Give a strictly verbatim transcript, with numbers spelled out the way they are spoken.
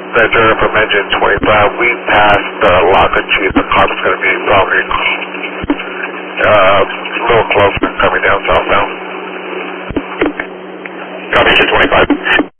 Ventura from engine twenty-five. We passed uh, Lock and Chief. The car's going to be probably uh, a little closer coming down southbound.